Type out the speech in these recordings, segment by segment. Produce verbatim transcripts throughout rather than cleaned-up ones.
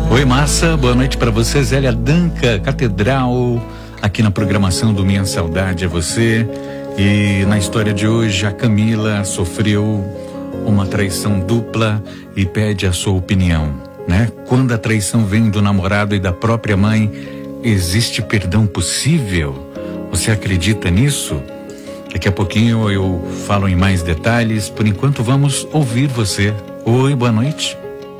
Oi, Massa, boa noite para você, Zélia Danca, Catedral, aqui na programação do Minha Saudade é Você. E na história de hoje, a Camila sofreu uma traição dupla e pede a sua opinião, né? Quando a traição vem do namorado e da própria mãe, existe perdão possível? Você acredita nisso? Daqui a pouquinho eu falo em mais detalhes. Por enquanto, vamos ouvir você. Oi, boa noite.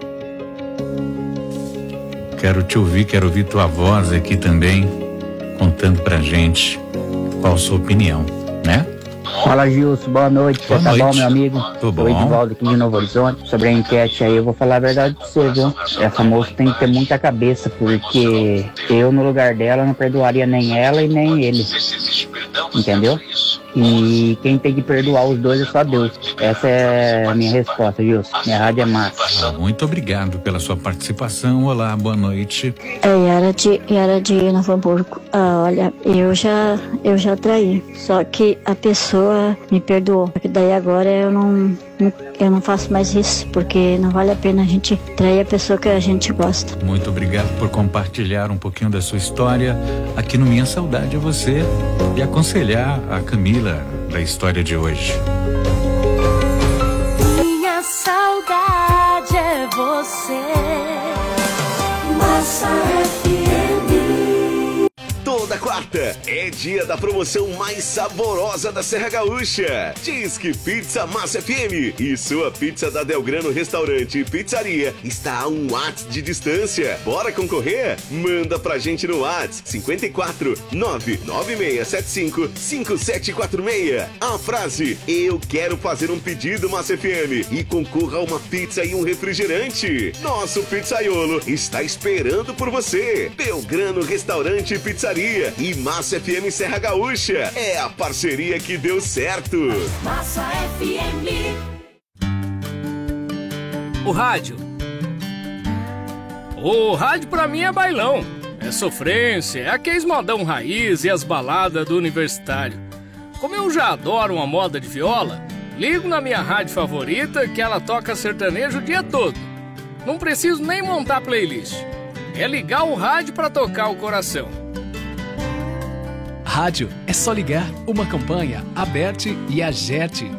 Quero te ouvir, quero ouvir tua voz aqui também, contando pra gente qual a sua opinião, né? Fala, Gilson, boa noite. Boa Você tá noite. bom, meu amigo? Tô bom. Sou Edivaldo aqui de Novo Horizonte. Sobre a enquete aí, eu vou falar a verdade pra você, viu? Essa moça tem que ter muita cabeça, porque eu, no lugar dela, não perdoaria nem ela e nem ele. Entendeu? E quem tem que perdoar os dois é só Deus. Essa é a minha resposta, Gilson. Minha rádio é massa. Muito obrigado pela sua participação. Olá, boa noite. É Yara de, Yara de Novo Hamburgo. Ah, olha, eu já, eu já traí. Só que a pessoa me perdoou. Porque daí agora eu não, eu não faço mais isso. Porque não vale a pena a gente trair a pessoa que a gente gosta. Muito obrigado por compartilhar um pouquinho da sua história aqui no Minha Saudade é Você e aconselhar a Camila da história de hoje. Minha saudade é você. Massa F M. Toda quarta é dia da promoção mais saborosa da Serra Gaúcha. Disque Pizza Massa F M e sua pizza da Delgrano Restaurante e Pizzaria está a um WhatsApp de distância. Bora concorrer? Manda pra gente no WhatsApp cinco quatro nove nove seis sete cinco cinco sete quatro seis. A frase: eu quero fazer um pedido Massa F M e concorra a uma pizza e um refrigerante. Nosso pizzaiolo está esperando por você. Delgrano Restaurante e Pizzaria e Massa F M Serra Gaúcha. É a parceria que deu certo. Massa F M. O rádio. O rádio pra mim é bailão. É sofrência, é aqueles modão raiz e as baladas do universitário. Como eu já adoro uma moda de viola, ligo na minha rádio favorita que ela toca sertanejo o dia todo. Não preciso nem montar playlist. É ligar o rádio pra tocar o coração. Rádio é só ligar, uma campanha, Aberte e Agerte.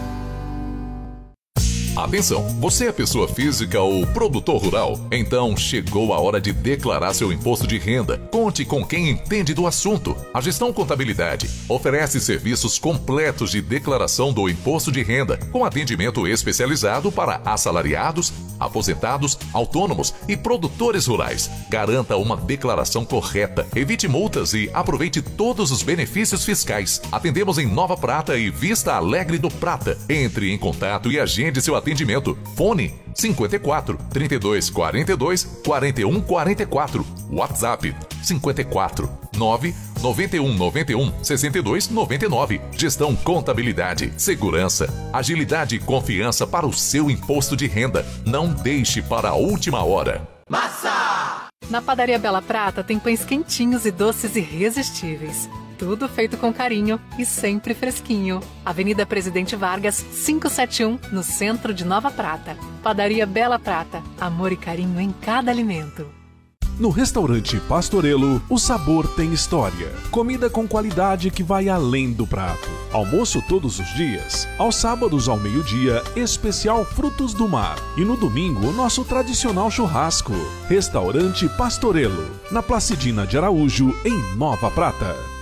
Atenção, você é pessoa física ou produtor rural? Então chegou a hora de declarar seu imposto de renda. Conte com quem entende do assunto. A Gestão Contabilidade oferece serviços completos de declaração do imposto de renda, com atendimento especializado para assalariados, aposentados, autônomos e produtores rurais. Garanta uma declaração correta, evite multas e aproveite todos os benefícios fiscais. Atendemos em Nova Prata e Vista Alegre do Prata. Entre em contato e agende seu atendimento. Fone cinco quatro, trinta e dois, quarenta e dois, quarenta e um, quarenta e quatro. WhatsApp cinco quatro, nove, nove um, nove um, seis dois, nove nove. Gestão Contabilidade, segurança, agilidade e confiança para o seu imposto de renda. Não deixe para a última hora. Massa! Na Padaria Bela Prata tem pães quentinhos e doces irresistíveis. Tudo feito com carinho e sempre fresquinho. Avenida Presidente Vargas, quinhentos e setenta e um, no centro de Nova Prata. Padaria Bela Prata. Amor e carinho em cada alimento. No restaurante Pastorelo, o sabor tem história. Comida com qualidade que vai além do prato. Almoço todos os dias. Aos sábados ao meio-dia, especial frutos do mar. E no domingo, o nosso tradicional churrasco. Restaurante Pastorelo, na Placidina de Araújo, em Nova Prata.